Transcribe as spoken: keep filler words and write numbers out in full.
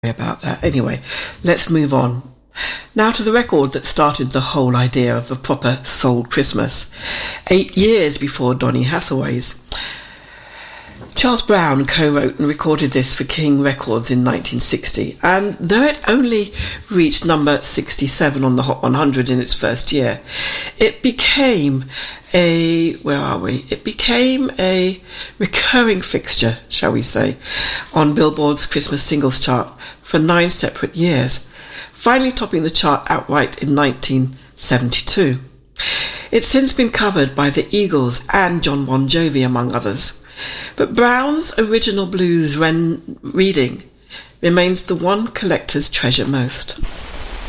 about that. Anyway, let's move on. Now to the record that started the whole idea of a proper soul Christmas, eight years before Donny Hathaway's. Charles Brown co-wrote and recorded this for King Records in nineteen sixty, and though it only reached number sixty-seven on the Hot one hundred in its first year, it became a, where are we? It became a recurring fixture, shall we say, on Billboard's Christmas singles chart for nine separate years, finally topping the chart outright in nineteen seventy-two. It's since been covered by the Eagles and John Bon Jovi, among others. But Brown's original blues ren- reading remains the one collectors treasure most.